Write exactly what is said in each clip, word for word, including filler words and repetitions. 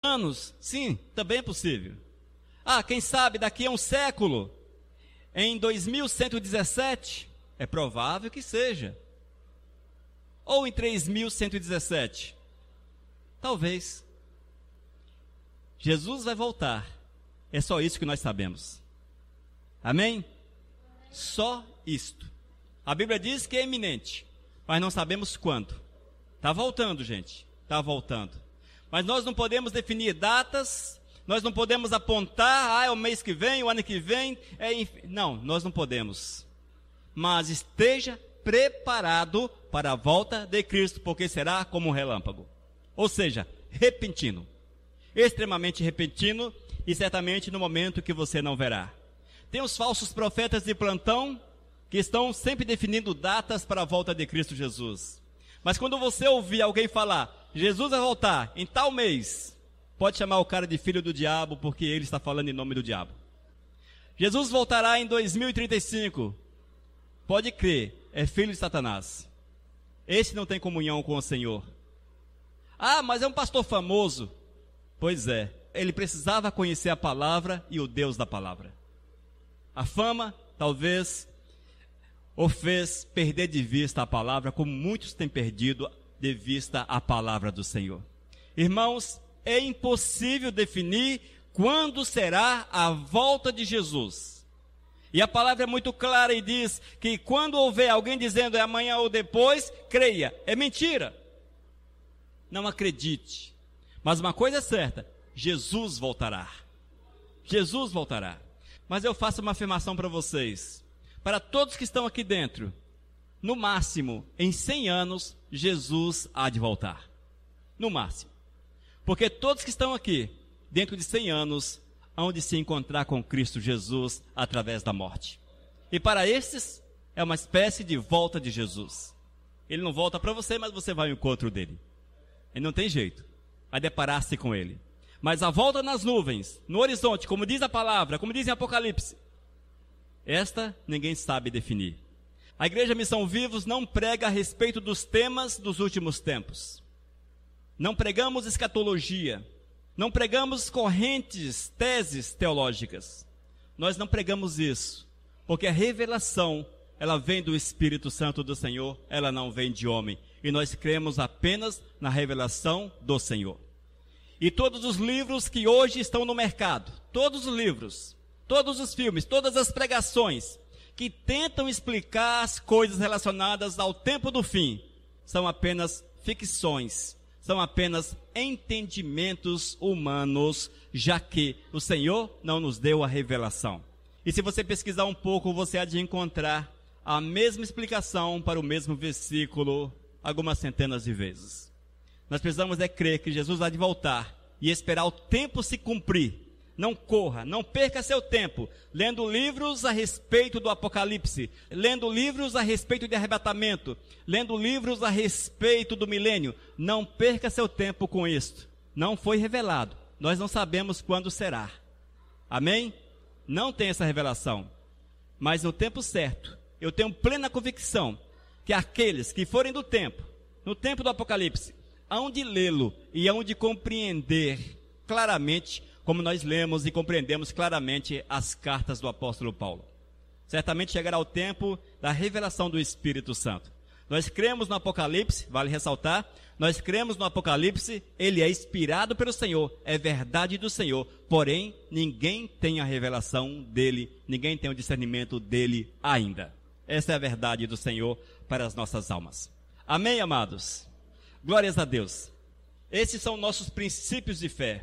anos? Sim, também é possível. Ah, quem sabe daqui a um século, em dois mil cento e dezessete? É provável que seja. Ou em três mil cento e dezessete? Talvez. Jesus vai voltar. É só isso que nós sabemos. Amém? Só isto. A Bíblia diz que é iminente, mas não sabemos quando. Está voltando, gente. Está voltando. Mas nós não podemos definir datas, nós não podemos apontar, ah, é o mês que vem, o ano que vem. É inf... Não, nós não podemos. Mas esteja preparado para a volta de Cristo, porque será como um relâmpago. Ou seja, repentino. Extremamente repentino e certamente no momento que você não verá. Tem os falsos profetas de plantão que estão sempre definindo datas para a volta de Cristo Jesus. Mas quando você ouvir alguém falar, Jesus vai voltar em tal mês, pode chamar o cara de filho do diabo, porque ele está falando em nome do diabo. Jesus voltará em dois mil e trinta e cinco. Pode crer, é filho de Satanás. Esse não tem comunhão com o Senhor. Ah, mas é um pastor famoso. Pois é, ele precisava conhecer a palavra e o Deus da palavra. A fama, talvez, o fez perder de vista a palavra, como muitos têm perdido de vista a palavra do Senhor. Irmãos, é impossível definir quando será a volta de Jesus. E a palavra é muito clara e diz que quando houver alguém dizendo é amanhã ou depois, creia, é mentira. Não acredite. Mas uma coisa é certa, Jesus voltará. Jesus voltará. Mas eu faço uma afirmação para vocês. Para todos que estão aqui dentro, no máximo, em cem anos, Jesus há de voltar. No máximo. Porque todos que estão aqui, dentro de cem anos, hão de se encontrar com Cristo Jesus através da morte. E para estes, é uma espécie de volta de Jesus. Ele não volta para você, mas você vai ao encontro dele. E não tem jeito. Vai deparar-se com ele. Mas a volta nas nuvens, no horizonte, como diz a palavra, como diz em Apocalipse, esta ninguém sabe definir. A Igreja Missão Vivos não prega a respeito dos temas dos últimos tempos. Não pregamos escatologia. Não pregamos correntes, teses teológicas. Nós não pregamos isso, porque a revelação, ela vem do Espírito Santo do Senhor, ela não vem de homem. E nós cremos apenas na revelação do Senhor. E todos os livros que hoje estão no mercado, todos os livros, todos os filmes, todas as pregações que tentam explicar as coisas relacionadas ao tempo do fim, são apenas ficções, são apenas entendimentos humanos, já que o Senhor não nos deu a revelação. E se você pesquisar um pouco, você há de encontrar a mesma explicação para o mesmo versículo algumas centenas de vezes. Nós precisamos é crer que Jesus há de voltar e esperar o tempo se cumprir. Não corra, não perca seu tempo lendo livros a respeito do Apocalipse, lendo livros a respeito de arrebatamento, lendo livros a respeito do milênio. Não perca seu tempo com isto. Não foi revelado. Nós não sabemos quando será. Amém? Não tem essa revelação. Mas no tempo certo, eu tenho plena convicção que aqueles que forem do tempo, no tempo do Apocalipse, hão de lê-lo e hão de compreender claramente, como nós lemos e compreendemos claramente as cartas do apóstolo Paulo. Certamente chegará o tempo da revelação do Espírito Santo. Nós cremos no Apocalipse, vale ressaltar, nós cremos no Apocalipse, ele é inspirado pelo Senhor, é verdade do Senhor, porém, ninguém tem a revelação dele, ninguém tem o discernimento dele ainda. Essa é a verdade do Senhor para as nossas almas. Amém, amados? Glórias a Deus. Esses são nossos princípios de fé.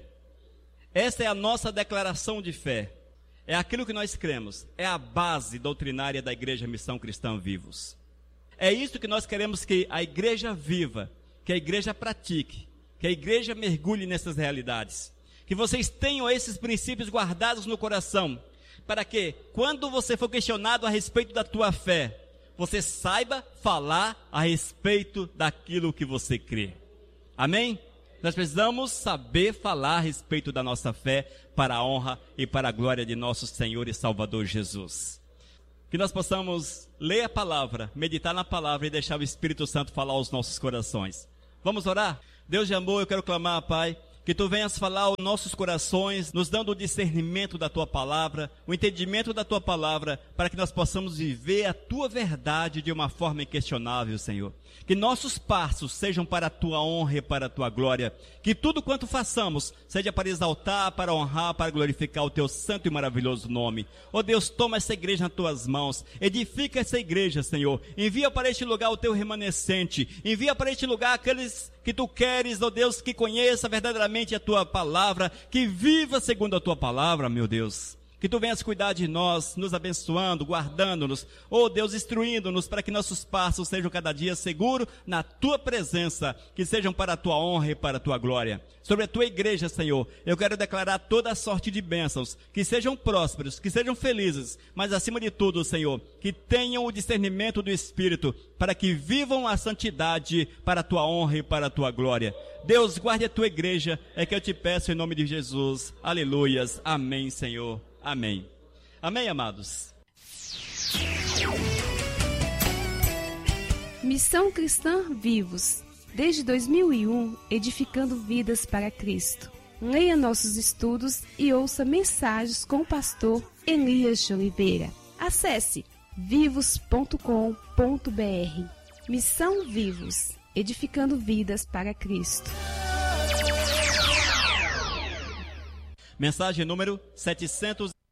Essa é a nossa declaração de fé. É aquilo que nós cremos. É a base doutrinária da Igreja Missão Cristã Vivos. É isso que nós queremos que a igreja viva, que a igreja pratique, que a igreja mergulhe nessas realidades. Que vocês tenham esses princípios guardados no coração, para que, quando você for questionado a respeito da tua fé, você saiba falar a respeito daquilo que você crê. Amém? Nós precisamos saber falar a respeito da nossa fé para a honra e para a glória de nosso Senhor e Salvador Jesus. Que nós possamos ler a palavra, meditar na palavra e deixar o Espírito Santo falar aos nossos corações. Vamos orar? Deus de amor, eu quero clamar, Pai, Que tu venhas falar aos nossos corações, nos dando o discernimento da tua palavra, o entendimento da tua palavra, para que nós possamos viver a tua verdade de uma forma inquestionável, Senhor. Que nossos passos sejam para a tua honra e para a tua glória. Que tudo quanto façamos seja para exaltar, para honrar, para glorificar o teu santo e maravilhoso nome. Ó Deus, toma essa igreja nas tuas mãos. Edifica essa igreja, Senhor. Envia para este lugar o teu remanescente. Envia para este lugar aqueles que tu queres, ó Deus, que conheça verdadeiramente a tua palavra, que viva segundo a tua palavra, meu Deus. Que tu venhas cuidar de nós, nos abençoando, guardando-nos, ó Deus, instruindo-nos para que nossos passos sejam cada dia seguros na tua presença, que sejam para a tua honra e para a tua glória. Sobre a tua igreja, Senhor, eu quero declarar toda a sorte de bênçãos, que sejam prósperos, que sejam felizes, mas acima de tudo, Senhor, que tenham o discernimento do Espírito, para que vivam a santidade para a tua honra e para a tua glória. Deus, guarde a tua igreja, é que eu te peço em nome de Jesus. Aleluias. Amém, Senhor. Amém. Amém, amados. Missão Cristã Vivos. Desde dois mil e um, edificando vidas para Cristo. Leia nossos estudos e ouça mensagens com o pastor Elias de Oliveira. Acesse vivos ponto com ponto br. Missão Vivos. Edificando vidas para Cristo. Mensagem número setecentos